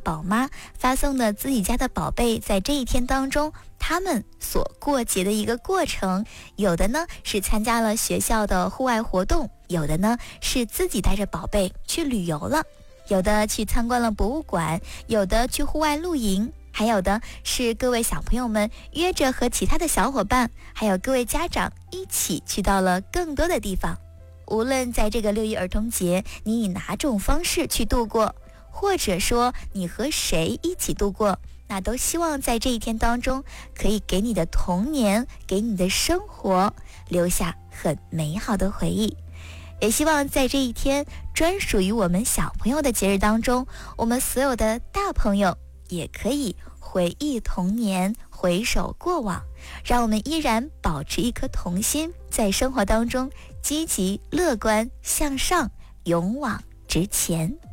宝妈发送的自己家的宝贝在这一天当中他们所过节的一个过程。有的呢是参加了学校的户外活动，有的呢是自己带着宝贝去旅游了，有的去参观了博物馆，有的去户外露营，还有的是各位小朋友们约着和其他的小伙伴，还有各位家长一起去到了更多的地方。无论在这个6一儿童节你以哪种方式去度过，或者说你和谁一起度过，那都希望在这一天当中可以给你的童年，给你的生活留下很美好的回忆。也希望在这一天专属于我们小朋友的节日当中，我们所有的大朋友也可以回忆童年，回首过往，让我们依然保持一颗童心，在生活当中积极乐观向上，勇往直前。